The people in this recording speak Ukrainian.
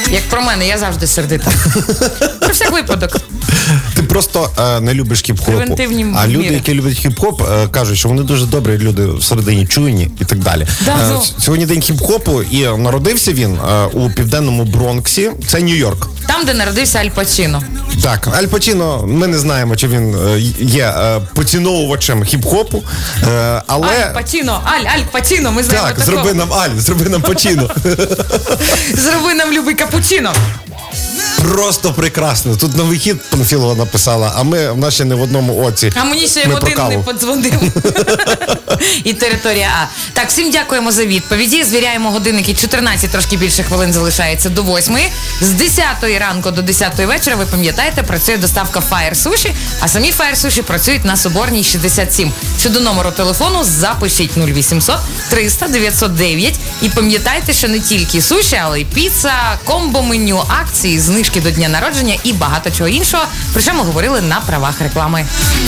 Як про мене, я завжди сердита. Про всяк випадок. Ти просто не любиш хіп-хопу. Превентивні А люди, міри. які люблять хіп-хоп, кажуть, що вони дуже добрі люди всередині, чуйні і так далі. Да, Сьогодні день хіп-хопу, і народився він у південному Бронксі. Це Нью-Йорк. Там, де народився Аль Пачіно. Так, Аль Пачіно, ми не знаємо, чи він є поціновувачем хіп-хопу, але... Аль Пачіно, Аль Пачіно, ми знаємо Так, такого. зроби нам Пачіно. Зроби нам любий капучино. Просто прекрасно. Тут новий хіт Панфілова написала, а в нас ще не в одному оці. А мені ще й Ми один про не каву. подзвонив. І територія А. Так, всім дякуємо за відповіді. Звіряємо годинники. 14 трошки більше хвилин залишається до 8. З 10 ранку до 10 вечора, ви пам'ятаєте, працює доставка Fire Sushi, а самі Fire Sushi працюють на Соборній 67. Щодо номеру телефону, запишіть 0800 300 909. І пам'ятайте, що не тільки суші, але й піца, комбо-меню, акції, знижки до дня народження і багато чого іншого, про що ми говорили на правах реклами.